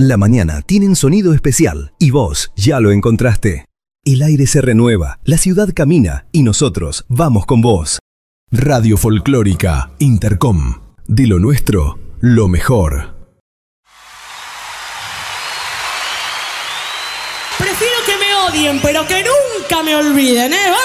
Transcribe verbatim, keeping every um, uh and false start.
La mañana tiene un sonido especial y vos ya lo encontraste. El aire se renueva, la ciudad camina y nosotros vamos con vos. Radio Folclórica Intercom. De lo nuestro, lo mejor. Prefiero que me odien, pero que nunca me olviden, ¿eh?